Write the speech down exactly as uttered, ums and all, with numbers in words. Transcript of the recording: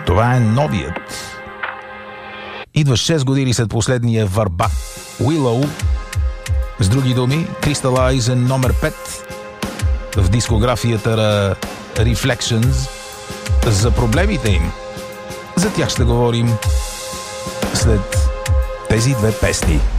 Това е новият. Идва шест години след последния върбат Willow. С други думи, Crystallize е номер пет в дискографията на Reflections. За проблемите им, за тях ще говорим след тези две песни.